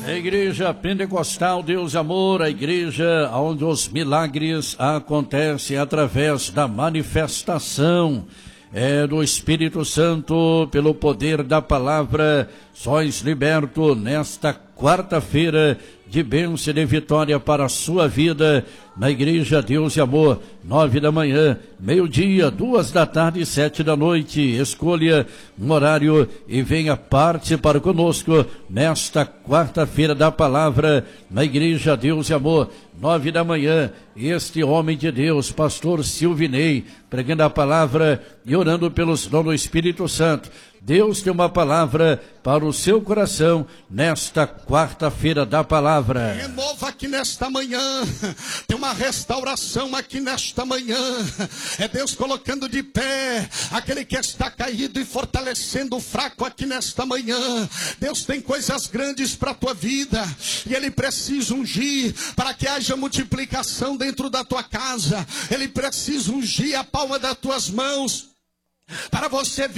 A Igreja Pentecostal Deus Amor, a igreja onde os milagres acontecem através da manifestação do Espírito Santo, pelo poder da palavra. Sois liberto nesta quarta-feira de bênção e de vitória para a sua vida, na Igreja Deus e Amor, 9 da manhã, meio-dia, 2 da tarde e 7 da noite. Escolha um horário e venha participar conosco nesta quarta-feira da palavra, na Igreja Deus e Amor, 9 da manhã. Este homem de Deus, pastor Silvinei, pregando a palavra e orando pelos dons do Espírito Santo. Deus tem uma palavra para o seu coração nesta quarta-feira da palavra. Renova aqui nesta manhã, tem uma restauração aqui nesta manhã. É Deus colocando de pé aquele que está caído e fortalecendo o fraco aqui nesta manhã. Deus tem coisas grandes para a tua vida e Ele precisa ungir para que haja multiplicação dentro da tua casa. Ele precisa ungir a palma das tuas mãos para você